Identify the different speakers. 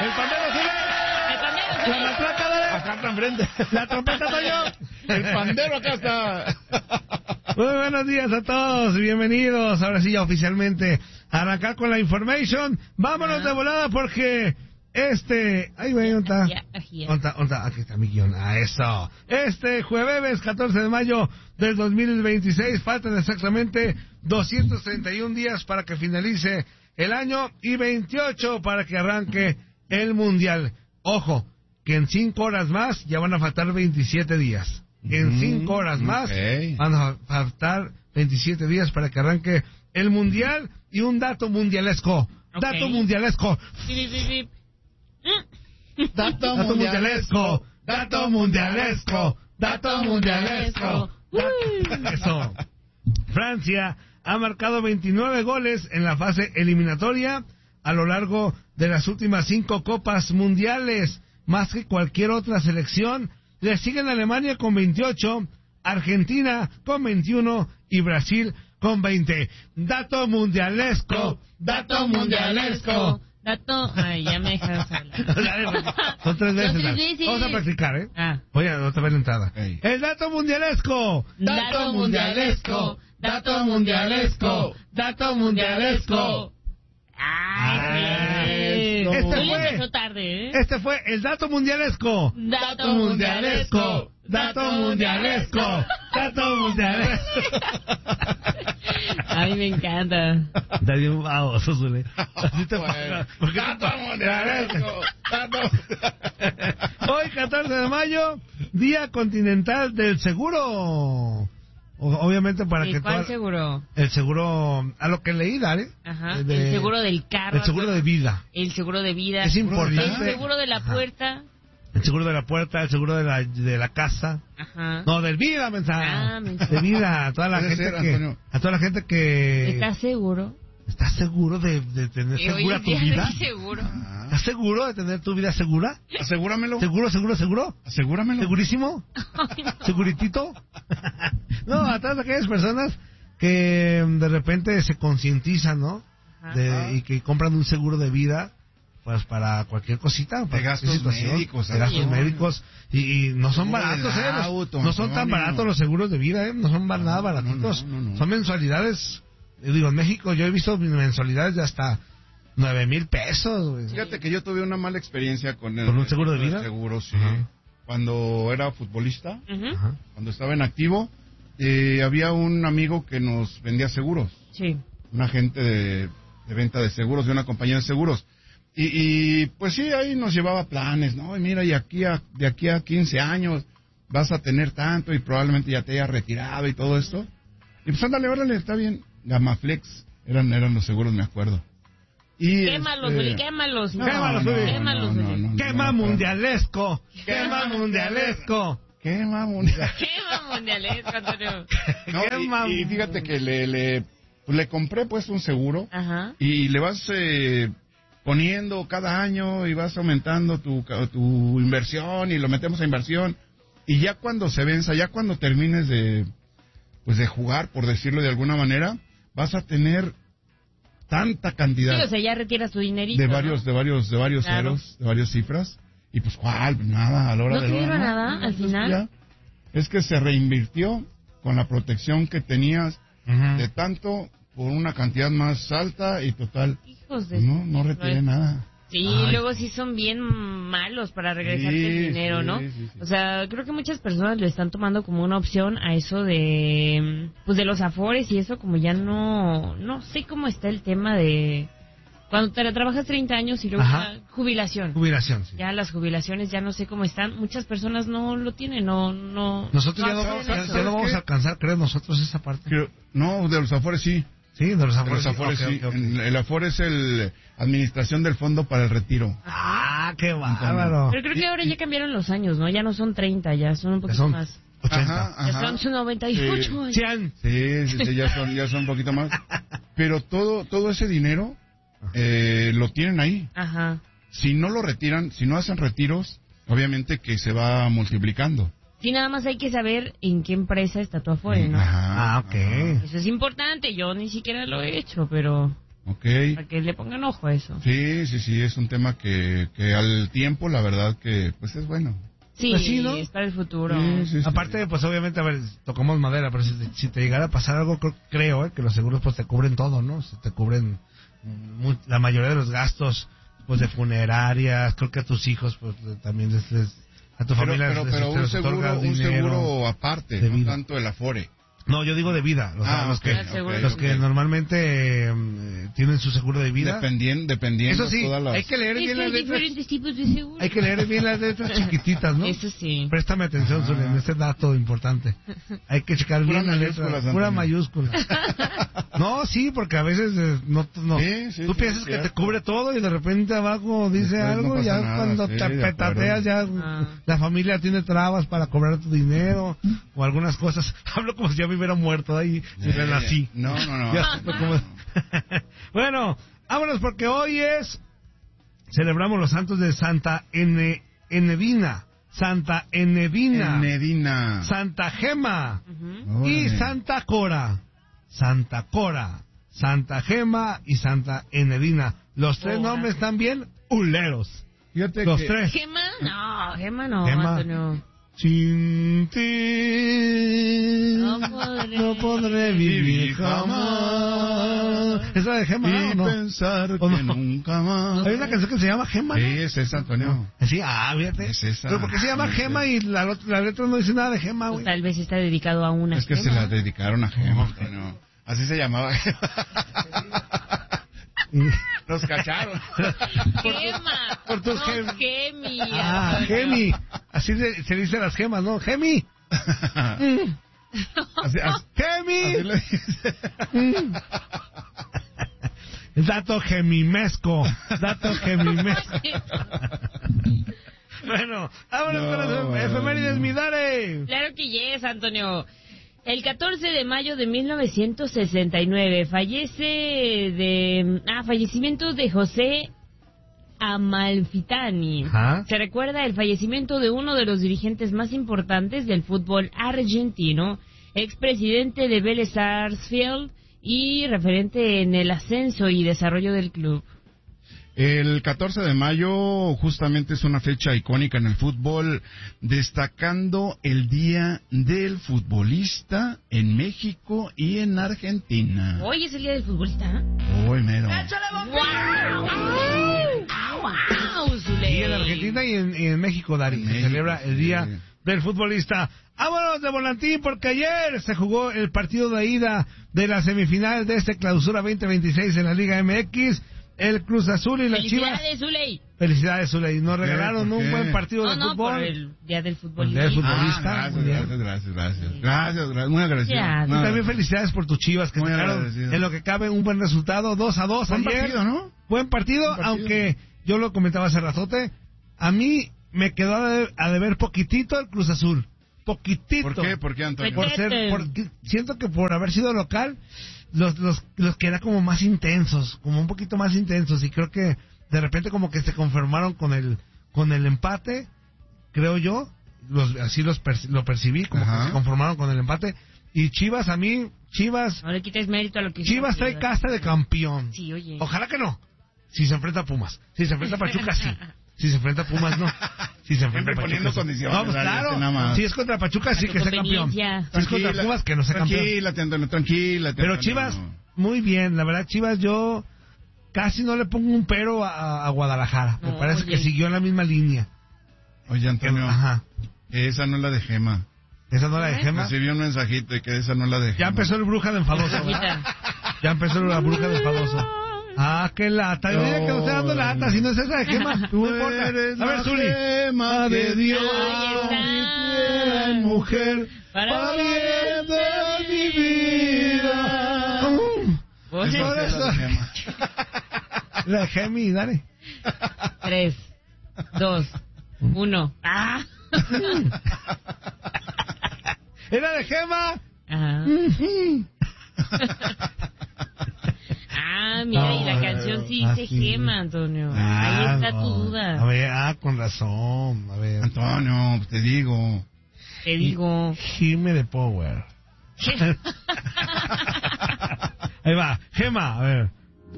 Speaker 1: El pandero sube. La matraca, dale.
Speaker 2: Acá está enfrente.
Speaker 1: La trompeta soy yo.
Speaker 2: El pandero acá está.
Speaker 1: Muy buenos días a todos, bienvenidos. Ahora sí, ya oficialmente a arrancar con la information. Vámonos de volada porque Ay, güey, ¿dónde está? Aquí está mi guión. Eso. Jueves 14 de mayo del 2026. Faltan exactamente 231 días para que finalice el año y 28 para que arranque el Mundial. Ojo, que en 5 horas más ya van a faltar 27 días. En 5 horas más van a faltar 27 días para que arranque el Mundial. Y un dato mundialesco. Dato mundialesco. Dato mundialesco. Dato mundialesco. Dato mundialesco. Eso. Francia ha marcado 29 goles en la fase eliminatoria a lo largo de las últimas 5 copas mundiales, más que cualquier otra selección. Le siguen Alemania con 28, Argentina con 21 y Brasil con 20. Dato mundialesco. Dato mundialesco.
Speaker 3: Ay, ya me dejas hablar.
Speaker 1: Son 3 veces. Vamos a practicar, ¿eh? Voy a otra vez la entrada. El dato mundialesco.
Speaker 3: Dato mundialesco. Dato mundialesco. Dato mundialesco. Empezó tarde, ¿eh?
Speaker 1: Este fue el dato mundialesco.
Speaker 3: Dato mundialesco.
Speaker 1: Dato mundialesco. Dato mundialesco.
Speaker 3: A mí me encanta.
Speaker 1: Está bien baboso, Zule. Así te pasa.
Speaker 2: Dato mundialesco.
Speaker 1: Hoy, 14 de mayo, Día Continental del Seguro. Obviamente para que
Speaker 3: ¿Cuál seguro?
Speaker 1: El seguro, a lo que leí, Dale.
Speaker 3: Ajá, el seguro del carro.
Speaker 1: El seguro de vida.
Speaker 3: El seguro de vida.
Speaker 1: Es importante.
Speaker 3: El seguro de la puerta.
Speaker 1: El seguro de la puerta, el seguro de la casa.
Speaker 3: Ajá.
Speaker 1: No, del vida, mensaje. De vida, a toda la gente que
Speaker 3: ¿Estás seguro?
Speaker 1: ¿Estás seguro de tener segura tu vida?
Speaker 3: Seguro.
Speaker 1: ¿Estás seguro de tener tu vida segura?
Speaker 2: Asegúramelo.
Speaker 1: ¿Seguro?
Speaker 2: Asegúramelo.
Speaker 1: ¿Segurísimo?
Speaker 3: No.
Speaker 1: ¿Seguritito? No, a todas aquellas personas que de repente se concientizan, ¿no? Y que compran un seguro de vida, pues para cualquier cosita, para
Speaker 2: de gastos médicos,
Speaker 1: de gastos médicos, y no son baratos, no son tan baratos los seguros de vida, no son nada baratitos, son mensualidades. Digo, en México yo he visto mensualidades de hasta 9,000 pesos, güey.
Speaker 2: Fíjate que yo tuve una mala experiencia con
Speaker 1: un seguro de vida.
Speaker 2: Seguro, sí. Cuando era futbolista, cuando estaba en activo, había un amigo que nos vendía seguros.
Speaker 3: Sí.
Speaker 2: Un agente de venta de seguros, de una compañía de seguros. Y pues sí, ahí nos llevaba planes, ¿no? Y mira, de aquí a 15 años vas a tener tanto y probablemente ya te hayas retirado y todo esto. Y pues ándale, está bien. Gamaflex eran los seguros, me acuerdo. Y
Speaker 3: quémalos, Uli, quémalos.
Speaker 1: Quema mundialesco. Quema mundialesco.
Speaker 3: Quema mundialesco, Antonio.
Speaker 2: No, y fíjate que le compré pues un seguro.
Speaker 3: Ajá.
Speaker 2: Y le vas poniendo cada año y vas aumentando tu inversión y lo metemos a inversión. Y ya cuando se venza, ya cuando termines de jugar, por decirlo de alguna manera, vas a tener tanta cantidad.
Speaker 3: Sí, o sea, ya retiras tu dinerito.
Speaker 2: De varios claro. Ceros, de varias cifras. Y pues, ¿cuál? Nada, a la hora
Speaker 3: de la hora. ¿No te dieron nada al final?
Speaker 2: Ya, es que se reinvirtió con la protección que tenías de tanto por una cantidad más alta y total.
Speaker 3: Hijos de...
Speaker 2: No retiré nada.
Speaker 3: Sí, luego sí son bien malos para regresarte el dinero, ¿no? Sí. O sea, creo que muchas personas lo están tomando como una opción a eso de los afores y eso, como ya no sé cómo está el tema de cuando trabajas 30 años y luego jubilación.
Speaker 1: Jubilación, sí.
Speaker 3: Ya las jubilaciones ya no sé cómo están, muchas personas no lo tienen, no.
Speaker 1: Nosotros ya no vamos a alcanzar, creo, nosotros esa parte.
Speaker 2: No, de los afores sí.
Speaker 1: Sí, de los afores.
Speaker 2: Sí. El afore es el administración del fondo para el retiro.
Speaker 1: Qué bárbaro.
Speaker 3: Pero creo que ahora ya cambiaron los años, ¿no? Ya no son 30, ya son un poquito más.
Speaker 1: 80.
Speaker 3: Ya son 98.
Speaker 1: 100.
Speaker 2: Sí, ya son un poquito más. Pero todo ese dinero lo tienen ahí.
Speaker 3: Ajá.
Speaker 2: Si no lo retiran, si no hacen retiros, obviamente que se va multiplicando.
Speaker 3: Sí, nada más hay que saber en qué empresa está tu afore, ¿no?
Speaker 1: Ok.
Speaker 3: Eso es importante, yo ni siquiera lo he hecho, pero
Speaker 2: Okay.
Speaker 3: Para que le pongan ojo a eso.
Speaker 2: Sí, es un tema que al tiempo, la verdad que pues es bueno.
Speaker 3: Sí,
Speaker 1: pues sí, ¿no?
Speaker 3: es para el futuro.
Speaker 2: Sí.
Speaker 1: Aparte, pues obviamente, a ver, tocamos madera, pero si te llegara a pasar algo, creo que los seguros pues te cubren todo, ¿no? Te cubren la mayoría de los gastos, pues de funerarias, creo que a tus hijos, pues también a tu familia
Speaker 2: pero un seguro aparte, no tanto el Afore.
Speaker 1: No, yo digo de vida, los que normalmente tienen su seguro de vida.
Speaker 2: Dependiendo.
Speaker 1: Eso sí, hay que leer bien las letras.
Speaker 3: Diferentes tipos de seguro.
Speaker 1: Hay que leer bien las letras chiquititas, ¿no?
Speaker 3: Eso sí.
Speaker 1: Préstame atención, Zulia, en este dato importante. Hay que checar bien las letras. Pura mayúscula. No, sí, porque a veces no.
Speaker 2: Sí,
Speaker 1: tú piensas que te cubre todo y de repente abajo dice algo y ya nada, cuando te petateas ya la familia tiene trabas para cobrar tu dinero o algunas cosas. Hablo como si ya me hubiera muerto ahí y renací.
Speaker 2: No.
Speaker 1: Bueno, vámonos porque hoy celebramos los santos de Santa Enedina, Santa Gema y Santa Cora, Santa Gema y Santa Enedina. Los tres nombres también uleros. Los tres.
Speaker 3: ¿Gema? No, Gema no.
Speaker 1: Sin ti no podré vivir jamás. ¿Esa de Gema o no?
Speaker 2: Pensar que nunca más.
Speaker 1: Hay una canción que se llama Gema, ¿no?
Speaker 2: Sí, es esa, Antonio.
Speaker 1: Sí, fíjate.
Speaker 2: Es esa.
Speaker 1: Pero ¿por qué se llama Gema y la letra no dice nada de Gema, güey?
Speaker 3: Tal vez está dedicado a una
Speaker 2: Es que
Speaker 3: Gema.
Speaker 2: se la dedicaron a Gema, Antonio. Así se llamaba. Nos cacharon.
Speaker 3: Gema.
Speaker 1: Por tus
Speaker 3: Gemi.
Speaker 1: Gemi. Así se dice las gemas, ¿no? Gemi. Gemi. Dato gemimesco. Bueno, vámonos con las efemérides, mi Dare.
Speaker 3: Claro que yes, Antonio. El 14 de mayo de 1969 fallecimiento de José Amalfitani. Se recuerda el fallecimiento de uno de los dirigentes más importantes del fútbol argentino, expresidente de Vélez Sarsfield y referente en el ascenso y desarrollo del club.
Speaker 2: El 14 de mayo justamente es una fecha icónica en el fútbol, destacando el Día del Futbolista en México y en Argentina.
Speaker 3: Hoy es el Día del Futbolista.
Speaker 2: Hoy mero.
Speaker 1: Y en Argentina y en México, Dari, se celebra el Día del Futbolista. Vámonos de volantín porque ayer se jugó el partido de ida de la semifinal de este Clausura 2026 en la Liga MX. El Cruz Azul y las Chivas. Felicidades, Zuley. Nos regalaron un buen partido de fútbol.
Speaker 3: Por el Día del Futbolista.
Speaker 1: El Día del Futbolista.
Speaker 2: Gracias. Muy agradecido.
Speaker 1: Y también felicidades por tus Chivas que sacaron en lo que cabe un buen resultado, 2-2
Speaker 2: ayer.
Speaker 1: Buen partido, ¿no? Buen partido, aunque yo lo comentaba hace ratote, a mí me quedó a deber poquitito el Cruz Azul. Poquitito.
Speaker 2: ¿Por qué, Antonio?
Speaker 1: Porque siento que por haber sido local, los que eran como más intensos, como un poquito más intensos, y creo que de repente como que se conformaron con el empate, creo yo, así lo percibí, como que se conformaron con el empate. Y Chivas,
Speaker 3: no le quites mérito a lo que
Speaker 1: Chivas trae casta de campeón.
Speaker 3: Sí, oye.
Speaker 1: Ojalá que no. Si se enfrenta a Pumas, si se enfrenta a Pachuca, sí. Si se enfrenta a Pumas, no. Si se enfrenta a Pachuca,
Speaker 2: condiciones.
Speaker 1: No, pues claro. Si es contra Pachuca, sí que sea campeón. Si es contra Pumas, que no sea campeón.
Speaker 2: Tranquila.
Speaker 1: Pero Chivas, muy bien. La verdad, Chivas, yo casi no le pongo un pero a Guadalajara. Me parece que siguió en la misma línea.
Speaker 2: Oye, Antonio. Esa no es la de Gema.
Speaker 1: ¿Esa no es la de Gema?
Speaker 2: Recibí un mensajito y que esa no es la de Gema.
Speaker 1: Ya empezó el bruja de enfadoso. Ya empezó la bruja de enfadoso. Qué lata. Yo diría que no estoy dando lata, si no es esa de Gema. No importa. A ver, Zuli.
Speaker 2: Gema de Dios,
Speaker 1: mi mujer, para bien de mi vida.
Speaker 3: Por
Speaker 1: eso. La de Gemi, dale.
Speaker 3: 3, 2, 1.
Speaker 1: ¿Era de Gema?
Speaker 3: Ajá. Mira, y la canción sí dice Gema, Antonio. Ahí está tu duda.
Speaker 1: A ver, con razón. A ver.
Speaker 2: Antonio, te digo.
Speaker 1: Gime de Power. Ahí va, Gema, a ver.